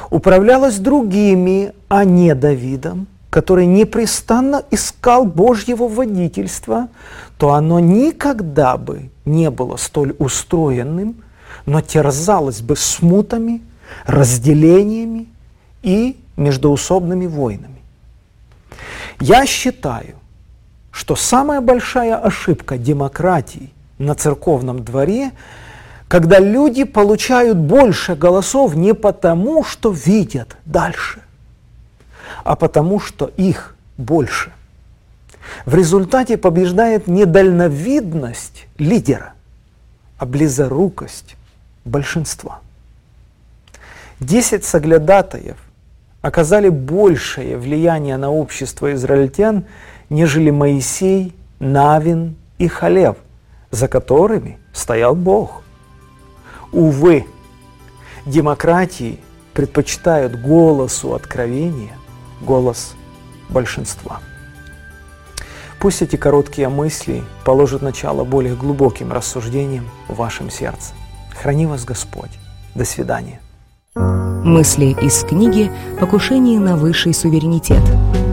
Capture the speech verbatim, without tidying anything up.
управлялось другими, а не Давидом, который непрестанно искал Божьего водительства, то оно никогда бы не было столь устроенным, но терзалось бы смутами, разделениями и междоусобными войнами. Я считаю, что самая большая ошибка демократии на церковном дворе, когда люди получают больше голосов не потому, что видят дальше, а потому, что их больше. В результате побеждает не дальновидность лидера, а близорукость большинства. Десять соглядатаев оказали большее влияние на общество израильтян, нежели Моисей, Навин и Халев, за которыми стоял Бог. Увы, демократии предпочитают голосу откровения голос большинства. Пусть эти короткие мысли положат начало более глубоким рассуждениям в вашем сердце. Храни вас Господь. До свидания. Мысли из книги «Покушение на высший суверенитет».